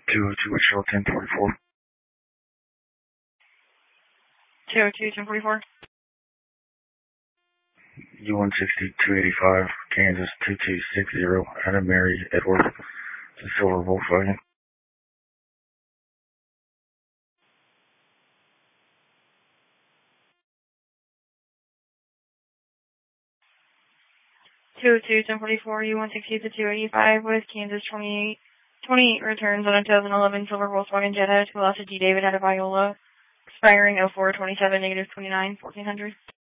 202 Wichita 1044. 202 1044. U-160 285, Kansas 2260, Adam Mary Edward, it's a silver Volkswagen. U-160 to 285 with Kansas 28 returns on a 2011 silver Volkswagen Jetta to Velocity David out of Iola, expiring 04/27, -29, 1400.